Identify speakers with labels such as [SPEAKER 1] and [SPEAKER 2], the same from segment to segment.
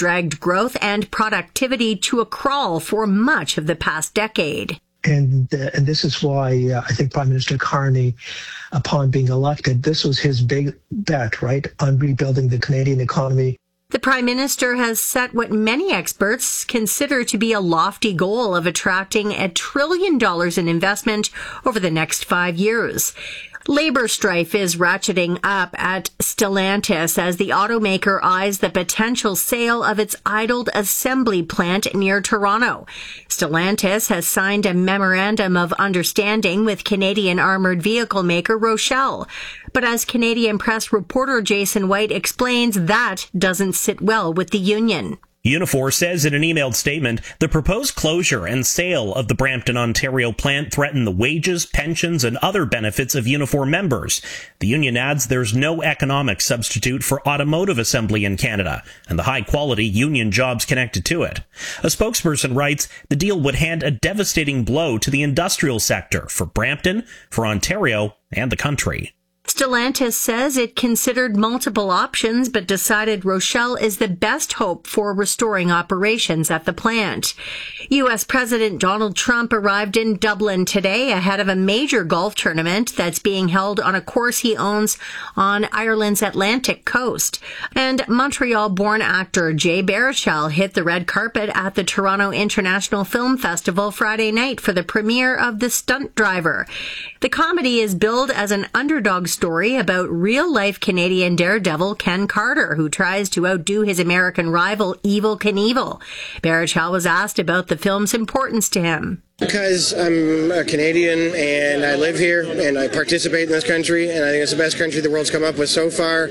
[SPEAKER 1] dragged growth and productivity to a crawl for much of the past decade.
[SPEAKER 2] And this is why I think Prime Minister Carney, upon being elected, this was his big bet, right, on rebuilding the Canadian economy.
[SPEAKER 1] The Prime Minister has set what many experts consider to be a lofty goal of attracting $1 trillion in investment over the next 5 years. Labor strife is ratcheting up at Stellantis as the automaker eyes the potential sale of its idled assembly plant near Toronto. Stellantis has signed a memorandum of understanding with Canadian armored vehicle maker Rochelle. But as Canadian Press reporter Jason White explains, that doesn't sit well with the union.
[SPEAKER 3] Unifor says in an emailed statement, the proposed closure and sale of the Brampton, Ontario plant threaten the wages, pensions, and other benefits of Unifor members. The union adds there's no economic substitute for automotive assembly in Canada and the high-quality union jobs connected to it. A spokesperson writes, the deal would hand a devastating blow to the industrial sector for Brampton, for Ontario, and the country.
[SPEAKER 1] Stellantis says it considered multiple options but decided Rochelle is the best hope for restoring operations at the plant. U.S. President Donald Trump arrived in Dublin today ahead of a major golf tournament that's being held on a course he owns on Ireland's Atlantic coast. And Montreal-born actor Jay Baruchel hit the red carpet at the Toronto International Film Festival Friday night for the premiere of The Stunt Driver. The comedy is billed as an underdog story about real-life Canadian daredevil Ken Carter, who tries to outdo his American rival Evel Knievel. Baruchel was asked about the film's importance to him.
[SPEAKER 4] Because I'm a Canadian and I live here and I participate in this country, and I think it's the best country the world's come up with so far.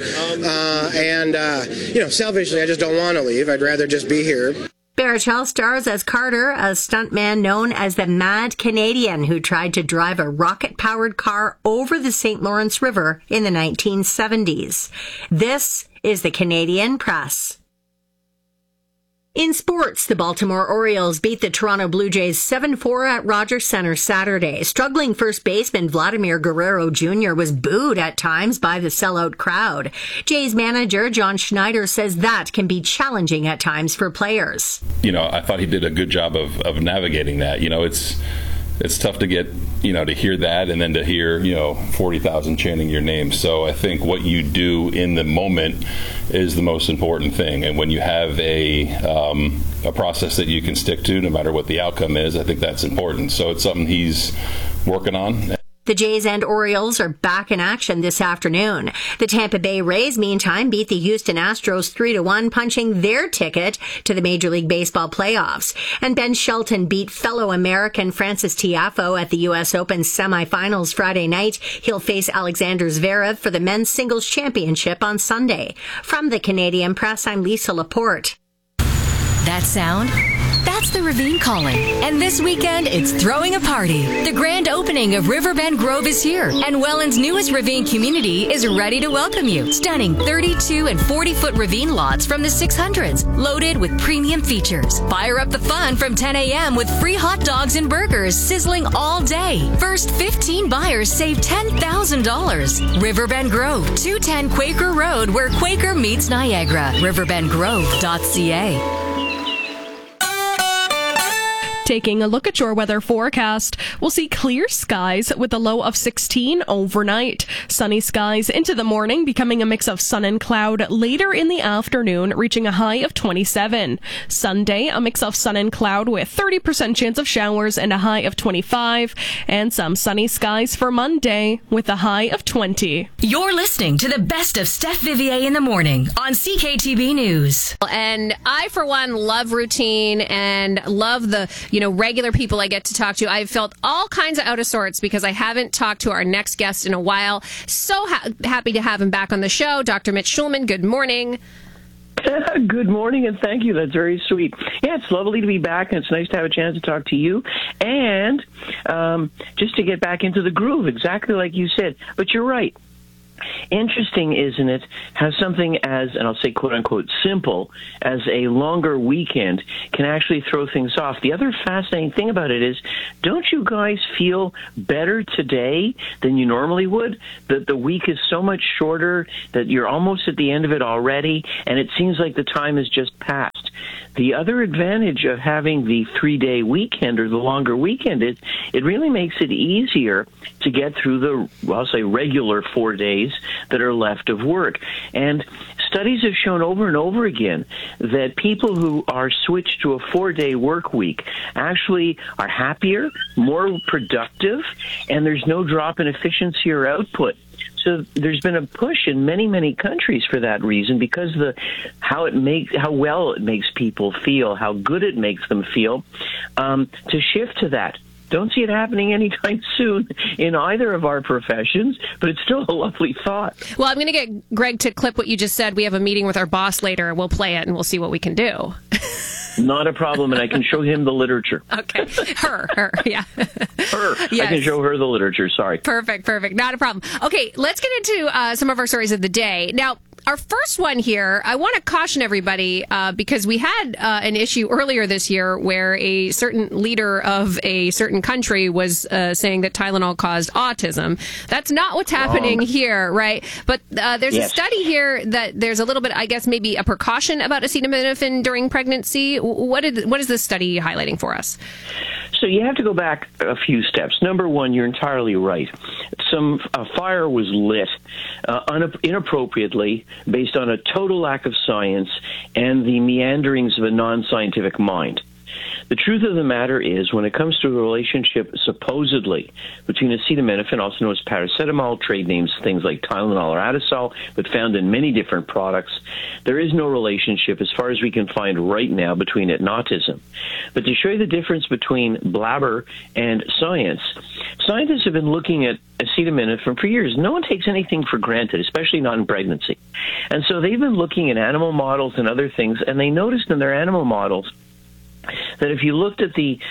[SPEAKER 4] Selfishly, I just don't want to leave. I'd rather just be here.
[SPEAKER 1] Baruchel stars as Carter, a stuntman known as the Mad Canadian who tried to drive a rocket-powered car over the St. Lawrence River in the 1970s. This is the Canadian Press. In sports, the Baltimore Orioles beat the Toronto Blue Jays 7-4 at Rogers Centre Saturday. Struggling first baseman Vladimir Guerrero Jr. was booed at times by the sellout crowd. Jays manager John Schneider says that can be challenging at times for players.
[SPEAKER 5] I thought he did a good job of navigating that. It's tough to get, to hear that and then to hear, 40,000 chanting your name. So I think what you do in the moment is the most important thing. And when you have a process that you can stick to, no matter what the outcome is, I think that's important. So it's something he's working on.
[SPEAKER 1] The Jays and Orioles are back in action this afternoon. The Tampa Bay Rays, meantime, beat the Houston Astros 3-1, punching their ticket to the Major League Baseball playoffs. And Ben Shelton beat fellow American Francis Tiafoe at the U.S. Open semifinals Friday night. He'll face Alexander Zverev for the men's singles championship on Sunday. From the Canadian Press, I'm Lisa Laporte.
[SPEAKER 6] That sound? That's the Ravine calling. And this weekend, it's throwing a party. The grand opening of Riverbend Grove is here, and Welland's newest Ravine community is ready to welcome you. Stunning 32 and 40-foot Ravine lots from the 600s, loaded with premium features. Fire up the fun from 10 a.m. with free hot dogs and burgers sizzling all day. First 15 buyers save $10,000. Riverbend Grove, 210 Quaker Road, where Quaker meets Niagara. riverbendgrove.ca.
[SPEAKER 7] Taking a look at your weather forecast, we'll see clear skies with a low of 16 overnight. Sunny skies into the morning, becoming a mix of sun and cloud later in the afternoon, reaching a high of 27. Sunday, a mix of sun and cloud with 30% chance of showers and a high of 25. And some sunny skies for Monday with a high of 20.
[SPEAKER 6] You're listening to the best of Steph Vivier in the morning on CKTB News.
[SPEAKER 8] And I, for one, love routine and love the regular people I get to talk to. I've felt all kinds of out of sorts because I haven't talked to our next guest in a while. So happy to have him back on the show. Dr. Mitch Schulman, good morning.
[SPEAKER 9] Good morning, and thank you. That's very sweet. Yeah, it's lovely to be back, and it's nice to have a chance to talk to you. And just to get back into the groove, exactly like you said. But you're right. interesting, isn't it, how something as, and I'll say quote-unquote simple, as a longer weekend can actually throw things off. The other fascinating thing about it is, don't you guys feel better today than you normally would? That the week is so much shorter, that you're almost at the end of it already, and it seems like the time has just passed. The other advantage of having the 3-day weekend or the longer weekend is it really makes it easier to get through the, well, I'll say, regular 4 days that are left of work. And studies have shown over and over again that people who are switched to a 4-day work week actually are happier, more productive, and there's no drop in efficiency or output. So there's been a push in many, many countries for that reason, because how well it makes people feel, how good it makes them feel, to shift to that. Don't see it happening anytime soon in either of our professions, but it's still a lovely thought.
[SPEAKER 8] Well, I'm going to get Greg to clip what you just said. We have a meeting with our boss later. We'll play it and we'll see what we can do.
[SPEAKER 9] Not a problem, and I can show him the literature.
[SPEAKER 8] Okay. Her, yeah.
[SPEAKER 9] Her.
[SPEAKER 8] Yes.
[SPEAKER 9] I can show her the literature, sorry.
[SPEAKER 8] Perfect. Not a problem. Okay, let's get into some of our stories of the day. Now, our first one here, I want to caution everybody because we had an issue earlier this year where a certain leader of a certain country was saying that Tylenol caused autism. That's not what's happening here, right? But there's a study here that there's a little bit, I guess, maybe a precaution about acetaminophen during pregnancy. What is this study highlighting for us?
[SPEAKER 9] So you have to go back a few steps. Number one, you're entirely right. A fire was lit inappropriately based on a total lack of science and the meanderings of a non-scientific mind. The truth of the matter is, when it comes to a relationship supposedly between acetaminophen, also known as paracetamol, trade names things like Tylenol or Adasol, but found in many different products, there is no relationship as far as we can find right now between it and autism. But to show you the difference between blabber and science, scientists have been looking at acetaminophen for years. No one takes anything for granted, especially not in pregnancy. And so they've been looking at animal models and other things, and they noticed in their animal models that if you looked at the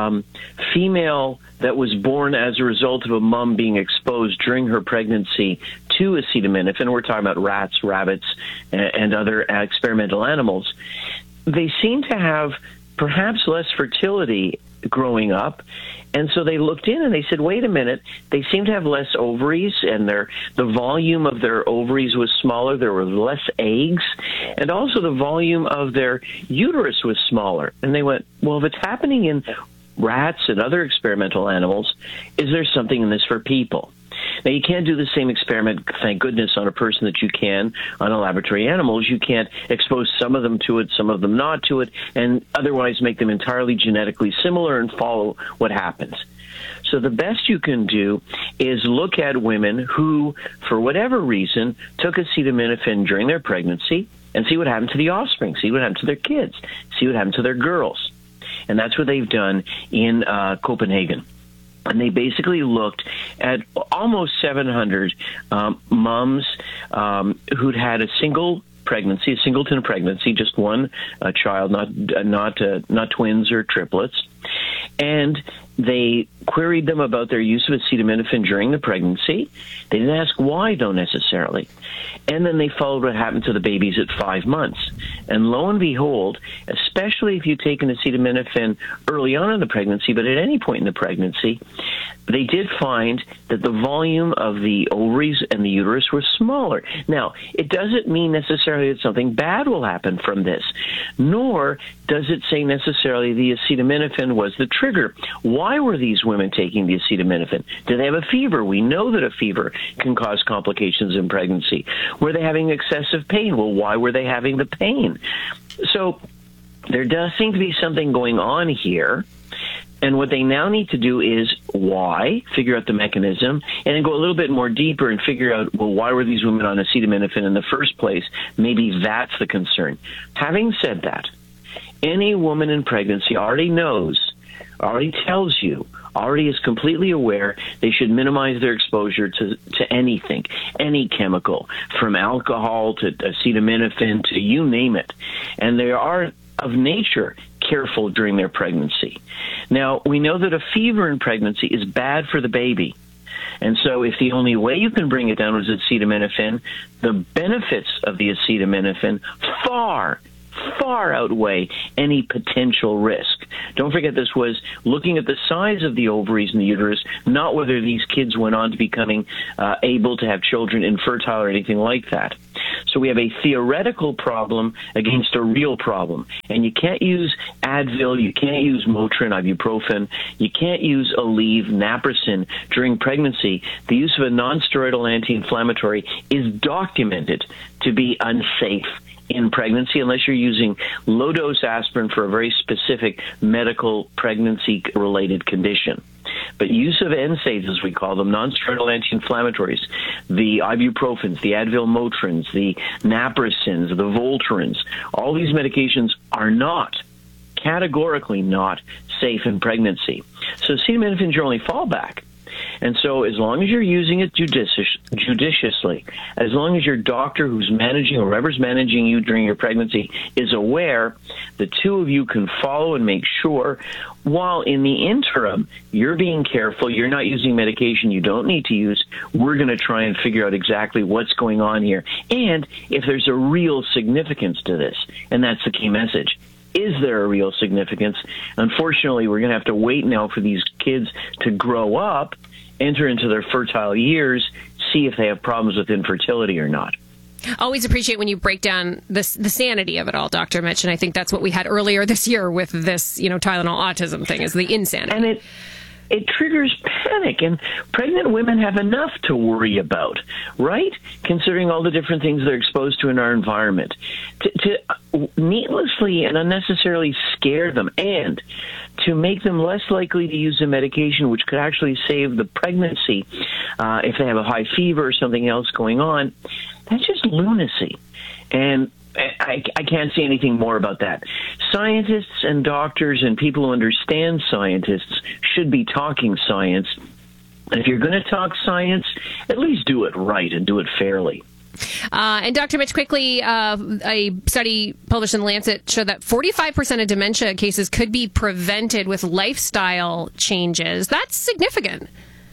[SPEAKER 9] female that was born as a result of a mom being exposed during her pregnancy to acetaminophen, we're talking about rats, rabbits, and other experimental animals, they seem to have perhaps less fertility growing up. And so they looked in and they said, wait a minute, they seem to have less ovaries, and the volume of their ovaries was smaller. There were less eggs, and also the volume of their uterus was smaller. And they went, well, if it's happening in rats and other experimental animals, is there something in this for people? Now, you can't do the same experiment, thank goodness, on a person that you can on a laboratory animals. You can't expose some of them to it, some of them not to it, and otherwise make them entirely genetically similar and follow what happens. So the best you can do is look at women who, for whatever reason, took acetaminophen during their pregnancy and see what happened to the offspring, see what happened to their kids, see what happened to their girls. And that's what they've done in Copenhagen. And they basically looked at almost 700 moms who'd had a single pregnancy, a singleton pregnancy, just one child, not twins or triplets. And they queried them about their use of acetaminophen during the pregnancy. They didn't ask why, though, necessarily. And then they followed what happened to the babies at 5 months. And lo and behold, especially if you take an acetaminophen early on in the pregnancy, but at any point in the pregnancy, they did find that the volume of the ovaries and the uterus were smaller. Now, it doesn't mean necessarily that something bad will happen from this, nor does it say necessarily the acetaminophen was the trigger. Why were these women taking the acetaminophen? Did they have a fever? We know that a fever can cause complications in pregnancy. Were they having excessive pain? Well, why were they having the pain? So there does seem to be something going on here. And what they now need to do is why, figure out the mechanism, and then go a little bit more deeper and figure out, well, why were these women on acetaminophen in the first place? Maybe that's the concern. Having said that, any woman in pregnancy already knows, already tells you, already is completely aware they should minimize their exposure to anything, any chemical, from alcohol to acetaminophen to you name it. And they are, of nature, careful during their pregnancy. Now, we know that a fever in pregnancy is bad for the baby. And so if the only way you can bring it down is acetaminophen, the benefits of the acetaminophen far outweigh any potential risk. Don't forget, this was looking at the size of the ovaries and the uterus, not whether these kids went on to becoming able to have children, infertile, or anything like that. So we have a theoretical problem against a real problem. And you can't use Advil, you can't use Motrin, ibuprofen, you can't use Aleve, naproxen during pregnancy. The use of a non-steroidal anti-inflammatory is documented to be unsafe in pregnancy unless you're using low-dose aspirin for a very specific medical pregnancy-related condition. But use of NSAIDs, as we call them, non-steroidal anti-inflammatories, the ibuprofens, the Advil Motrins, the naproxens, the Voltarens, all these medications are not, categorically not, safe in pregnancy. So acetaminophen is your only fallback. And so as long as you're using it judiciously, as long as your doctor who's managing or whoever's managing you during your pregnancy is aware, the two of you can follow and make sure, while in the interim, you're being careful, you're not using medication you don't need to use, we're going to try and figure out exactly what's going on here. And if there's a real significance to this, and that's the key message. Is there a real significance? Unfortunately, we're going to have to wait now for these kids to grow up, enter into their fertile years, see if they have problems with infertility or not.
[SPEAKER 8] Always appreciate when you break down the sanity of it all, Dr. Mitch, and I think that's what we had earlier this year with this, Tylenol autism thing, is the insanity.
[SPEAKER 9] And it triggers panic, and pregnant women have enough to worry about, right? Considering all the different things they're exposed to in our environment. To needlessly and unnecessarily scare them and to make them less likely to use a medication which could actually save the pregnancy if they have a high fever or something else going on, that's just lunacy. And I can't say anything more about that. Scientists and doctors and people who understand scientists should be talking science. And if you're going to talk science, at least do it right and do it fairly.
[SPEAKER 8] And Dr. Mitch, quickly, a study published in Lancet showed that 45% of dementia cases could be prevented with lifestyle changes. That's significant.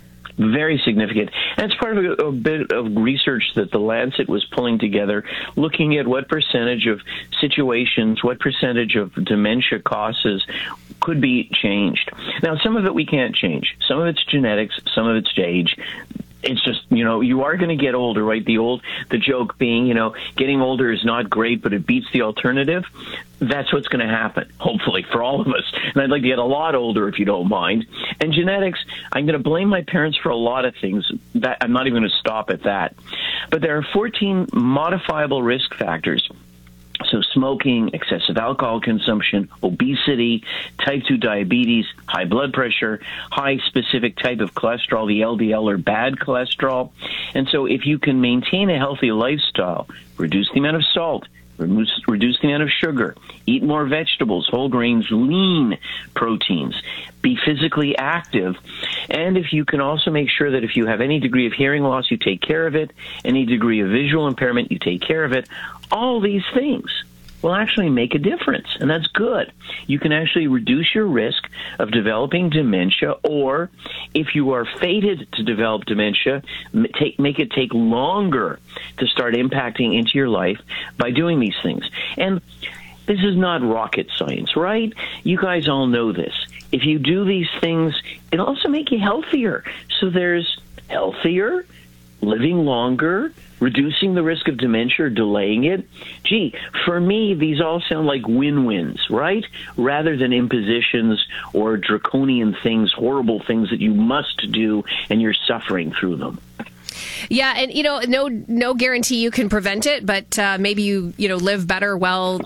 [SPEAKER 9] Very significant. And it's part of a bit of research that the Lancet was pulling together, looking at what percentage of situations, what percentage of dementia causes could be changed. Now, some of it we can't change. Some of it's genetics, some of it's age. It's just, you are going to get older, right? The joke being, getting older is not great, but it beats the alternative. That's what's going to happen, hopefully, for all of us. And I'd like to get a lot older, if you don't mind. And genetics, I'm going to blame my parents for a lot of things. That I'm not even going to stop at that. But there are 14 modifiable risk factors. So smoking, excessive alcohol consumption, obesity, type 2 diabetes, high blood pressure, high specific type of cholesterol, the LDL or bad cholesterol. And so if you can maintain a healthy lifestyle, reduce the amount of salt, reduce the amount of sugar, eat more vegetables, whole grains, lean proteins, be physically active, and if you can also make sure that if you have any degree of hearing loss, you take care of it, any degree of visual impairment, you take care of it, all these things will actually make a difference, and that's good. You can actually reduce your risk of developing dementia, or if you are fated to develop dementia, make it take longer to start impacting into your life by doing these things. And this is not rocket science, right? You guys all know this. If you do these things, it'll also make you healthier. So there's healthier, living longer, reducing the risk of dementia or delaying it. Gee, for me, these all sound like win-wins, right? Rather than impositions or draconian things, horrible things that you must do and you're suffering through them.
[SPEAKER 8] Yeah, and no guarantee you can prevent it, but maybe you live better while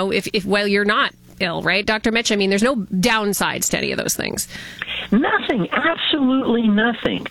[SPEAKER 8] you're not ill, right, Dr. Mitch? I mean, there's no downsides to any of those things.
[SPEAKER 9] Nothing, absolutely nothing.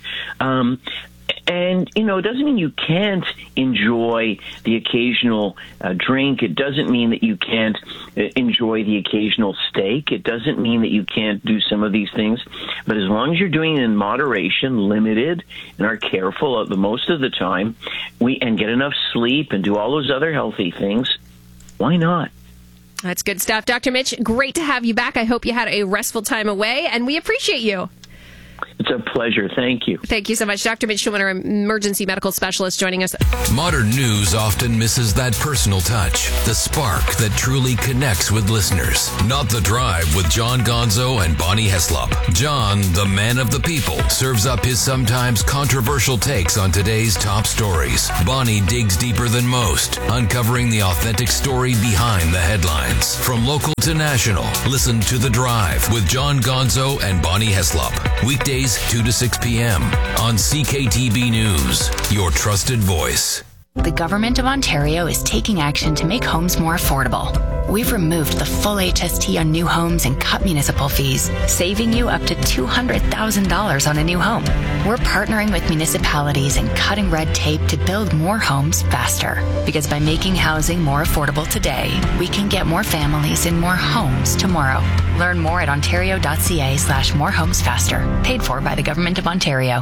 [SPEAKER 9] And, it doesn't mean you can't enjoy the occasional drink. It doesn't mean that you can't enjoy the occasional steak. It doesn't mean that you can't do some of these things. But as long as you're doing it in moderation, limited, and are careful of the most of the time, and get enough sleep and do all those other healthy things, why not?
[SPEAKER 8] That's good stuff. Dr. Mitch, great to have you back. I hope you had a restful time away, and we appreciate you.
[SPEAKER 9] It's a pleasure. Thank you.
[SPEAKER 8] Thank you so much. Dr. Mitch Schwimmer, emergency medical specialist, joining us.
[SPEAKER 10] Modern news often misses that personal touch, the spark that truly connects with listeners. Not The Drive with John Gonzo and Bonnie Heslop. John, the man of the people, serves up his sometimes controversial takes on today's top stories. Bonnie digs deeper than most, uncovering the authentic story behind the headlines. From local to national, listen to The Drive with John Gonzo and Bonnie Heslop. Weekdays 2 to 6 p.m. on CKTB News, your trusted voice.
[SPEAKER 11] The Government of Ontario is taking action to make homes more affordable. We've removed the full HST on new homes and cut municipal fees, saving you up to $200,000 on a new home. We're partnering with municipalities and cutting red tape to build more homes faster. Because by making housing more affordable today, we can get more families in more homes tomorrow. Learn more at ontario.ca/morehomesfaster. Paid for by the Government of Ontario.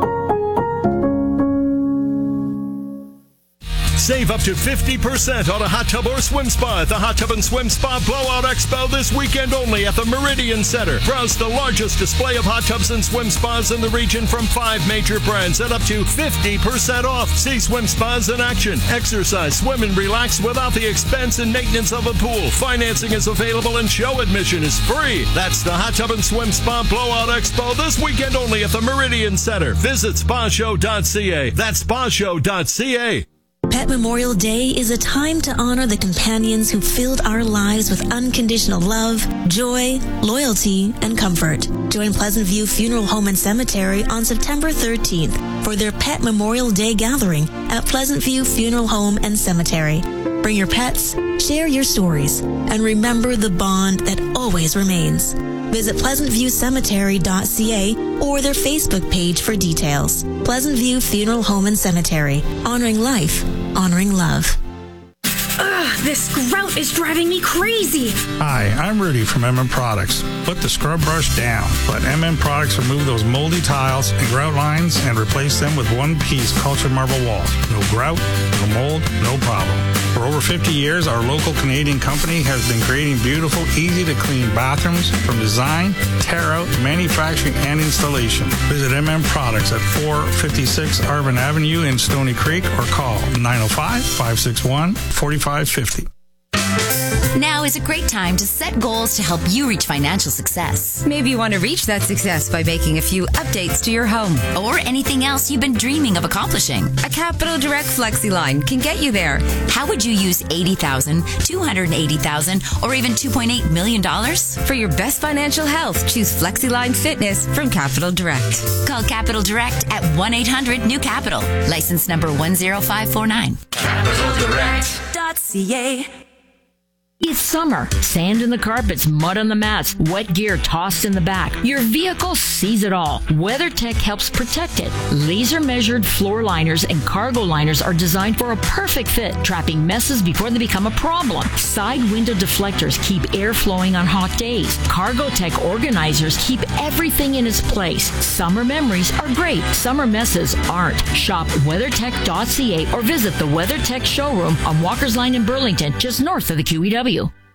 [SPEAKER 12] Save up to 50% on a hot tub or swim spa at the Hot Tub and Swim Spa Blowout Expo this weekend only at the Meridian Center. Browse the largest display of hot tubs and swim spas in the region from 5 major brands at up to 50% off. See swim spas in action. Exercise, swim, and relax without the expense and maintenance of a pool. Financing is available and show admission is free. That's the Hot Tub and Swim Spa Blowout Expo this weekend only at the Meridian Center. Visit spashow.ca. That's spashow.ca.
[SPEAKER 13] Pet Memorial Day is a time to honor the companions who filled our lives with unconditional love, joy, loyalty, and comfort. Join Pleasant View Funeral Home and Cemetery on September 13th for their Pet Memorial Day gathering at Pleasant View Funeral Home and Cemetery. Bring your pets, share your stories, and remember the bond that always remains. Visit pleasantviewcemetery.ca or their Facebook page for details. Pleasant View Funeral Home and Cemetery. Honoring life, honoring love.
[SPEAKER 14] Ugh, this grout is driving me crazy.
[SPEAKER 15] Hi, I'm Rudy from MM Products. Put the scrub brush down. Let MM Products remove those moldy tiles and grout lines and replace them with one-piece cultured marble walls. No grout, no mold, no problem. For over 50 years, our local Canadian company has been creating beautiful, easy-to-clean bathrooms from design, tear-out, manufacturing, and installation. Visit MM Products at 456 Arvin Avenue in Stony Creek or call 905-561-4550.
[SPEAKER 16] Now is a great time to set goals to help you reach financial success. Maybe you want to reach that success by making a few updates to your home or anything else you've been dreaming of accomplishing. A Capital Direct FlexiLine can get you there. How would you use $80,000, $280,000, or even $2.8 million? For your best financial health, choose FlexiLine Fitness from Capital Direct. Call Capital Direct at 1-800-NEW-CAPITAL. License number 10549.
[SPEAKER 17] CapitalDirect.ca. It's summer. Sand in the carpets, mud on the mats, wet gear tossed in the back. Your vehicle sees it all. WeatherTech helps protect it. Laser-measured floor liners and cargo liners are designed for a perfect fit, trapping messes before they become a problem. Side window deflectors keep air flowing on hot days. CargoTech organizers keep everything in its place. Summer memories are great. Summer messes aren't. Shop WeatherTech.ca or visit the WeatherTech showroom on Walker's Line in Burlington, just north of the QEW.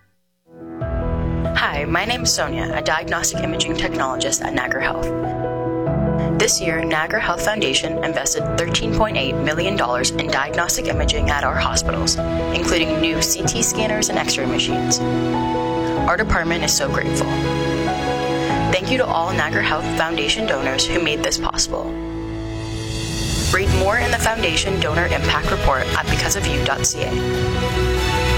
[SPEAKER 11] Hi, my name is Sonia, a diagnostic imaging technologist at Niagara Health. This year, Niagara Health Foundation invested $13.8 million in diagnostic imaging at our hospitals, including new CT scanners and X-ray machines. Our department is so grateful. Thank you to all Niagara Health Foundation donors who made this possible. Read more in the Foundation Donor Impact Report at becauseofyou.ca.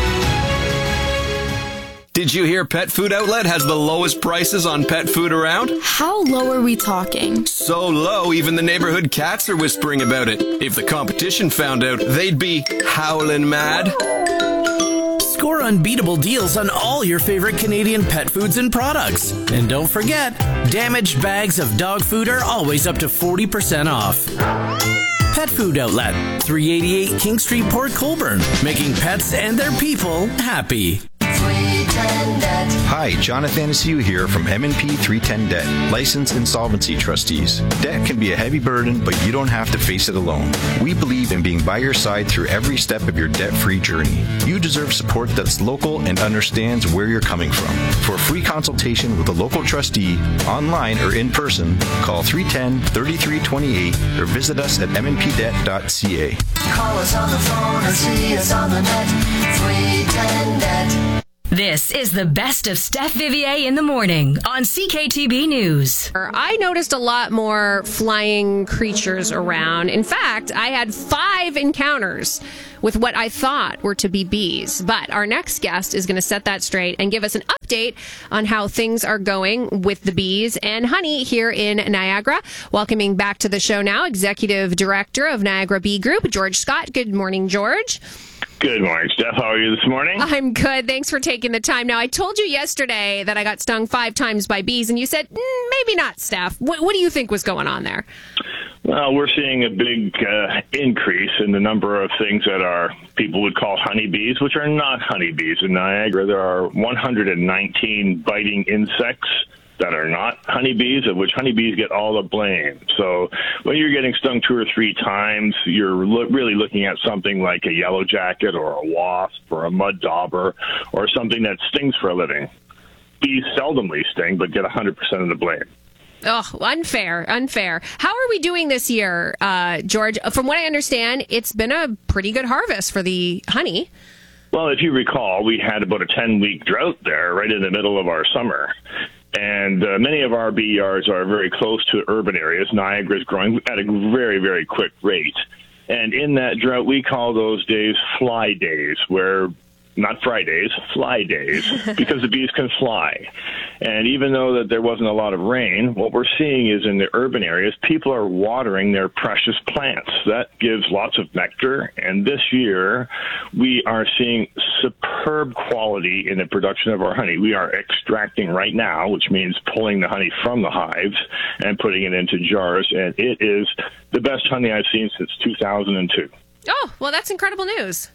[SPEAKER 18] Did you hear Pet Food Outlet has the lowest prices on pet food around?
[SPEAKER 19] How low are we talking?
[SPEAKER 18] So low, even the neighborhood cats are whispering about it. If the competition found out, they'd be howling mad.
[SPEAKER 20] Score unbeatable deals on all your favorite Canadian pet foods and products. And don't forget, damaged bags of dog food are always up to 40% off. Pet Food Outlet, 388 King Street, Port Colborne, making pets and their people happy.
[SPEAKER 17] Sweet and
[SPEAKER 21] Hi, Jonathan Asiu here from M&P 310 Debt, licensed insolvency trustees. Debt can be a heavy burden, but you don't have to face it alone. We believe in being by your side through every step of your debt-free journey. You deserve support that's local and understands where you're coming from. For a free consultation with a local trustee, online or in person, call 310-3328 or visit us at mnpdebt.ca.
[SPEAKER 22] Call us on the phone or see us on the net. 310 Debt.
[SPEAKER 6] This is the best of Steph Vivier in the morning on CKTB News.
[SPEAKER 8] I noticed a lot more flying creatures around. In fact, I had 5 encounters with what I thought were to be bees. But our next guest is going to set that straight and give us an update on how things are going with the bees and honey here in Niagara. Welcoming back to the show now, Executive Director of Niagara Bee Group, George Scott. Good morning, George.
[SPEAKER 23] Good morning, Steph. How are you this morning?
[SPEAKER 8] I'm good. Thanks for taking the time. Now, I told you yesterday that I got stung 5 times by bees, and you said, maybe not, Steph. What do you think was going on there?
[SPEAKER 23] Well, we're seeing a big increase in the number of things that are people would call honeybees, which are not honeybees. In Niagara, there are 119 biting insects that are not honeybees, of which honeybees get all the blame. So when you're getting stung 2 or 3 times, you're really looking at something like a yellow jacket or a wasp or a mud dauber or something that stings for a living. Bees seldomly sting, but get 100% of the blame.
[SPEAKER 8] Oh, unfair. How are we doing this year, George? From what I understand, it's been a pretty good harvest for the honey.
[SPEAKER 23] Well, if you recall, we had about a 10-week drought there right in the middle of our summer. And many of our bee yards are very close to urban areas. Niagara is growing at a very, very quick rate. And in that drought, we call those days fly days, where not Fridays, fly days, because the bees can fly. And even though that there wasn't a lot of rain, what we're seeing is in the urban areas, people are watering their precious plants. That gives lots of nectar. And this year, we are seeing superb quality in the production of our honey. We are extracting right now, which means pulling the honey from the hives and putting it into jars. And it is the best honey I've seen since 2002.
[SPEAKER 8] Oh, well, that's incredible news.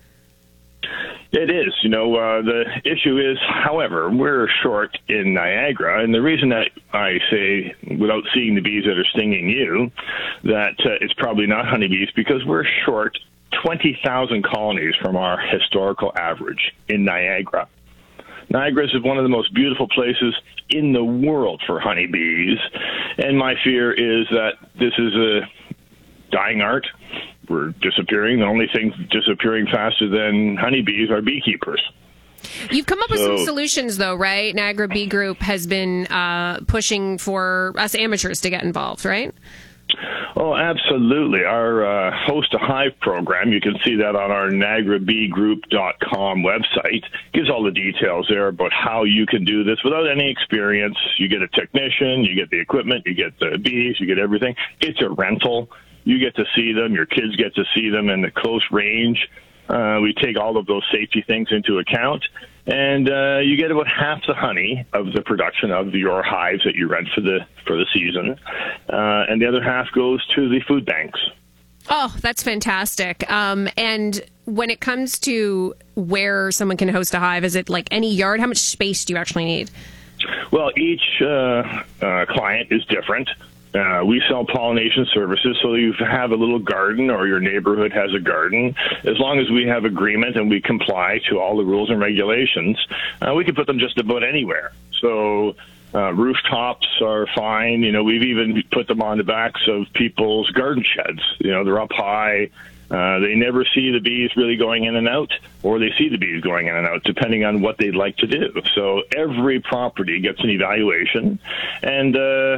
[SPEAKER 23] It is. The issue is, however, we're short in Niagara, and the reason that I say, without seeing the bees that are stinging you, that it's probably not honeybees, because we're short 20,000 colonies from our historical average in Niagara. Niagara is one of the most beautiful places in the world for honeybees, and my fear is that this is a dying art. We're disappearing. The only thing disappearing faster than honeybees are beekeepers.
[SPEAKER 8] You've come up with some solutions, though, right? Niagara Bee Group has been pushing for us amateurs to get involved, right?
[SPEAKER 23] Oh, absolutely. Our Host a Hive program, you can see that on our NiagaraBeeGroup.com website. Gives all the details there about how you can do this without any experience. You get a technician, you get the equipment, you get the bees, you get everything. It's a rental. You get to see them. Your kids get to see them in the close range. We take all of those safety things into account, and you get about half the honey of the production of your hives that you rent for the season, and the other half goes to the food banks.
[SPEAKER 8] Oh, that's fantastic. And when it comes to where someone can host a hive, is it like any yard? How much space do you actually need?
[SPEAKER 23] Well, each client is different. We sell pollination services, so you have a little garden or your neighborhood has a garden. As long as we have agreement and we comply to all the rules and regulations, we can put them just about anywhere. So rooftops are fine. We've even put them on the backs of people's garden sheds. They're up high. They never see the bees really going in and out, or they see the bees going in and out, depending on what they'd like to do. So every property gets an evaluation, and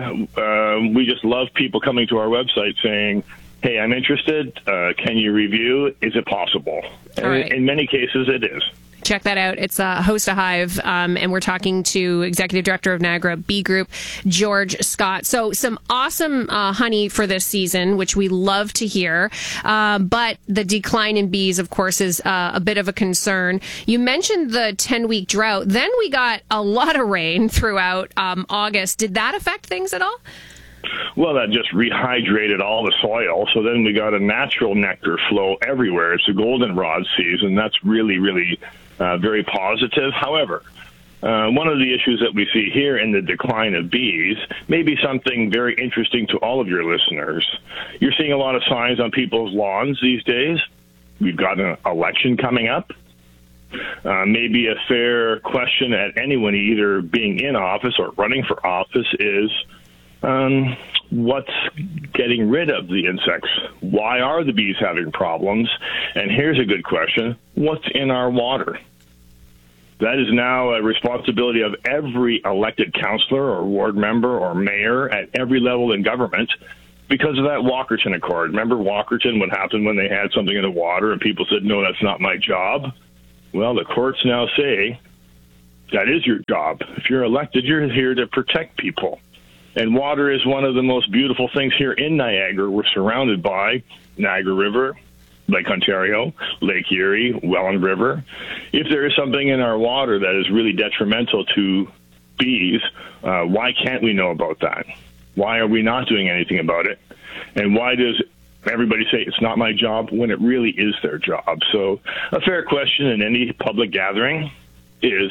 [SPEAKER 23] we just love people coming to our website saying, hey, I'm interested. Can you review? Is it possible?
[SPEAKER 8] Right.
[SPEAKER 23] In many cases, it is.
[SPEAKER 8] Check that out. It's Host a Hive, and we're talking to Executive Director of Niagara Bee Group, George Scott. So some awesome honey for this season, which we love to hear. But the decline in bees, of course, is a bit of a concern. You mentioned the 10-week drought. Then we got a lot of rain throughout August. Did that affect things at all?
[SPEAKER 23] Well, that just rehydrated all the soil, so then we got a natural nectar flow everywhere. It's a goldenrod season. That's really, really very positive. However, One of the issues that we see here in the decline of bees may be something very interesting to all of your listeners. You're seeing a lot of signs on people's lawns these days. We've got an election coming up. Maybe a fair question at anyone either being in office or running for office is, what's getting rid of the insects? Why are the bees having problems? And here's a good question. What's in our water? That is now a responsibility of every elected councillor or ward member or mayor at every level in government because of that Walkerton Accord. Remember Walkerton, what happened when they had something in the water and people said, no, that's not my job? Well, the courts now say that is your job. If you're elected, you're here to protect people. And water is one of the most beautiful things here in Niagara. We're surrounded by Niagara River, Lake Ontario, Lake Erie, Welland River. If there is something in our water that is really detrimental to bees, why can't we know about that? Why are we not doing anything about it? And why does everybody say it's not my job when it really is their job? So a fair question in any public gathering is,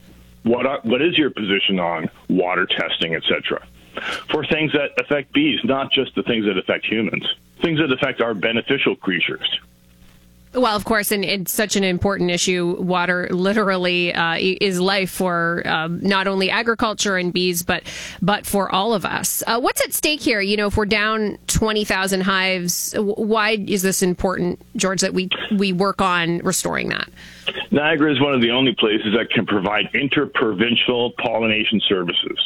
[SPEAKER 23] what is your position on water testing, etc., for things that affect bees, not just the things that affect humans, things that affect our beneficial creatures?
[SPEAKER 8] Well, of course, and it's such an important issue. Water literally is life for not only agriculture and bees, but for all of us. What's at stake here? You know, if we're down 20,000 hives, why is this important, George, that we work on restoring that?
[SPEAKER 23] Niagara is one of the only places that can provide interprovincial pollination services.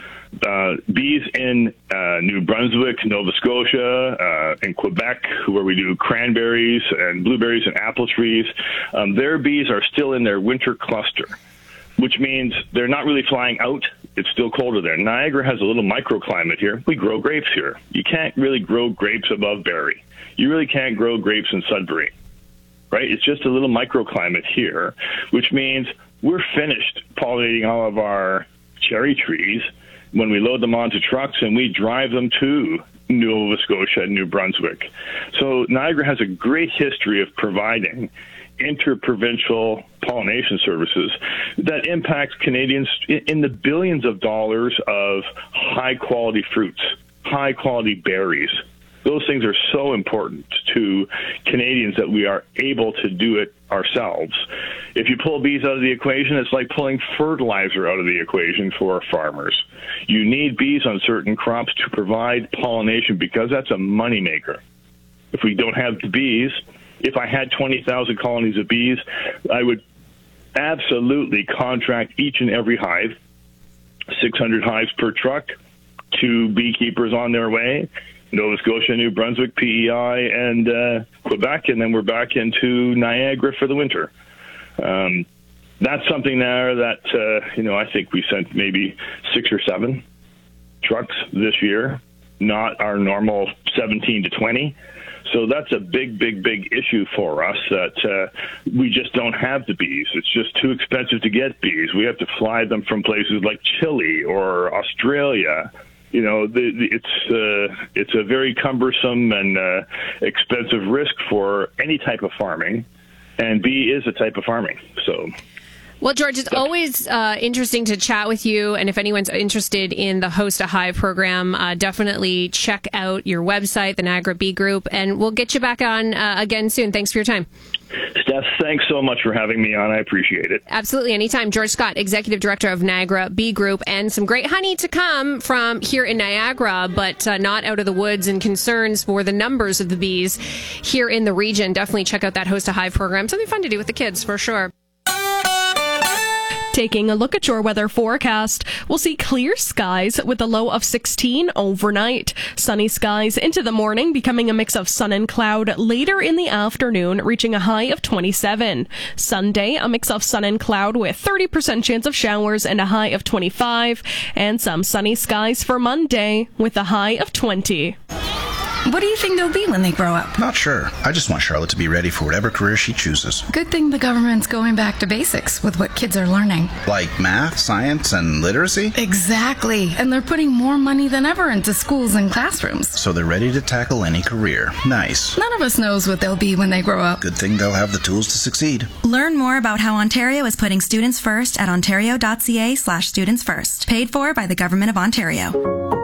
[SPEAKER 23] Bees in New Brunswick, Nova Scotia, in Quebec, where we do cranberries and blueberries and apple trees, their bees are still in their winter cluster, which means they're not really flying out. It's still colder there. Niagara has a little microclimate here. We grow grapes here. You can't really grow grapes above Barrie. You really can't grow grapes in Sudbury, right? It's just a little microclimate here, which means we're finished pollinating all of our cherry trees when we load them onto trucks and we drive them to Nova Scotia and New Brunswick. So Niagara has a great history of providing interprovincial pollination services that impact Canadians in the billions of dollars of high-quality fruits, high-quality berries. Those things are so important to Canadians that we are able to do it ourselves. If you pull bees out of the equation, it's like pulling fertilizer out of the equation for farmers. You need bees on certain crops to provide pollination because that's a moneymaker. If we don't have the bees, if I had 20,000 colonies of bees, I would absolutely contract each and every hive, 600 hives per truck, to beekeepers on their way, Nova Scotia, New Brunswick, PEI, and Quebec, and then we're back into Niagara for the winter. That's something there that, I think we sent maybe 6 or 7 trucks this year, not our normal 17 to 20. So that's a big, big, big issue for us that we just don't have the bees. It's just too expensive to get bees. We have to fly them from places like Chile or Australia. You know, it's a very cumbersome and expensive risk for any type of farming, and bee is a type of farming. So.
[SPEAKER 8] Well, George, it's always interesting to chat with you. And if anyone's interested in the Host a Hive program, definitely check out your website, the Niagara Bee Group, and we'll get you back on again soon. Thanks for your time.
[SPEAKER 23] Steph, thanks so much for having me on. I appreciate it.
[SPEAKER 8] Absolutely. Anytime. George Scott, Executive Director of Niagara Bee Group, and some great honey to come from here in Niagara, but not out of the woods, and concerns for the numbers of the bees here in the region. Definitely check out that Host a Hive program. Something fun to do with the kids, for sure.
[SPEAKER 7] Taking a look at your weather forecast, we'll see clear skies with a low of 16 overnight. Sunny skies into the morning, becoming a mix of sun and cloud later in the afternoon, reaching a high of 27. Sunday, a mix of sun and cloud with 30% chance of showers and a high of 25. And some sunny skies for Monday with a high of 20.
[SPEAKER 2] What do you think they'll be when they grow up?
[SPEAKER 3] Not sure. I just want Charlotte to be ready for whatever career she chooses.
[SPEAKER 2] Good thing the government's going back to basics with what kids are learning.
[SPEAKER 3] Like math, science, and literacy?
[SPEAKER 2] Exactly. And they're putting more money than ever into schools and classrooms.
[SPEAKER 3] So they're ready to tackle any career. Nice.
[SPEAKER 2] None of us knows what they'll be when they grow up.
[SPEAKER 3] Good thing they'll have the tools to succeed.
[SPEAKER 4] Learn more about how Ontario is putting students first at ontario.ca/studentsfirst. Paid for by the Government of Ontario.